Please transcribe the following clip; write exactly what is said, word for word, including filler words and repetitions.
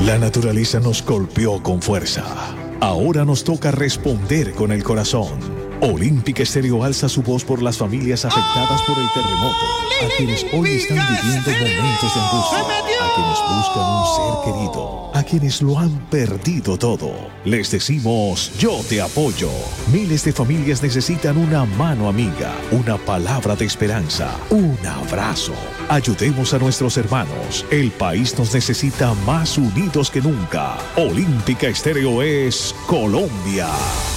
La naturaleza nos golpeó con fuerza. Ahora nos toca responder con el corazón. Olímpica Estéreo alza su voz por las familias afectadas por el terremoto, a quienes hoy están viviendo momentos de angustia, a quienes buscan un ser querido, a quienes lo han perdido todo. Les decimos, yo te apoyo. Miles de familias necesitan una mano amiga, una palabra de esperanza, un abrazo. Ayudemos a nuestros hermanos. El país nos necesita más unidos que nunca. Olímpica Estéreo es Colombia.